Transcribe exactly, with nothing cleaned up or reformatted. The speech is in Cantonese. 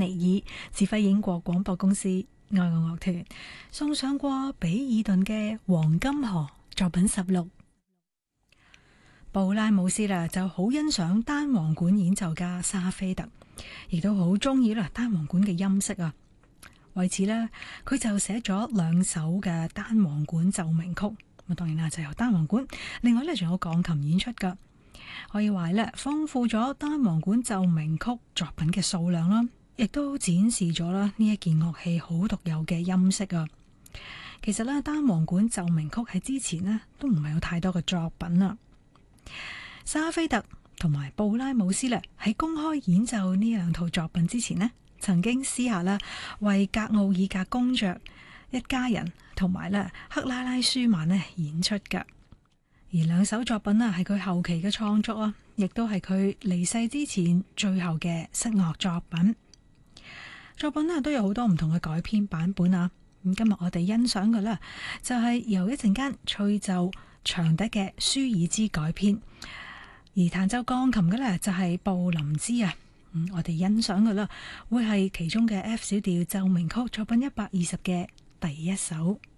尼爾指揮英國廣播公司愛樂樂團送上過比爾頓嘅《黃金河》作品十六。布拉姆斯啦就好欣賞單簧管演奏家沙菲特，亦都好中意啦單簧管嘅音色啊。為此呢，佢就寫咗兩首嘅單簧管奏鳴曲。咁當然啦，就由單簧管，另外咧仲有鋼琴演出噶，可以話咧豐富咗單簧管奏鳴曲作品嘅數量啦，亦都展示咗啦呢一件樂器好獨有嘅音色啊。其實咧單簧管奏鳴曲喺之前呢都唔係有太多嘅作品啊。沙菲特同埋布拉姆斯咧喺公開演奏呢兩套作品之前呢，曾經私下啦為格奧爾格公爵一家人同埋咧克拉拉舒曼咧演出噶。而兩首作品啊係佢後期嘅創作啊，亦都係佢離世之前最後嘅室樂作品。作品啊都有好多唔同嘅改編版本啊。咁今日我哋欣賞嘅啦就係由一陣間吹奏長笛嘅舒爾茲改編，而彈奏鋼琴嘅咧就係布林茲啊。嗯，我哋欣賞嘅啦會係其中嘅 F 小調奏鳴曲作品一百二十嘅第一首。